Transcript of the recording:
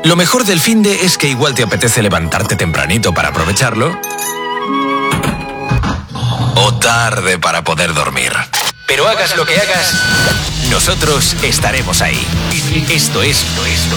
Lo mejor del finde es que igual te apetece levantarte tempranito para aprovecharlo, o tarde para poder dormir. Pero hagas lo que hagas, nosotros estaremos ahí. Esto es